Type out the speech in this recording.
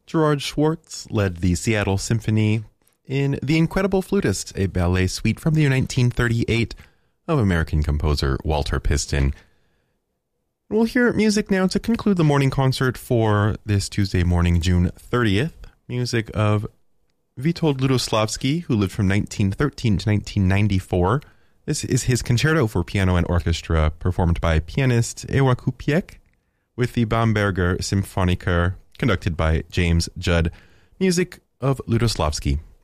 Gerard Schwartz led the Seattle Symphony in The Incredible Flutist, a ballet suite from the year 1938 of American composer Walter Piston. We'll hear music now to conclude the morning concert for this Tuesday morning, June 30th. Music of Witold Lutosławski, who lived from 1913 to 1994. This is his concerto for piano and orchestra, performed by pianist Ewa Kupiec, with the Bamberger Symphoniker, conducted by James Judd. Music of Lutosławski.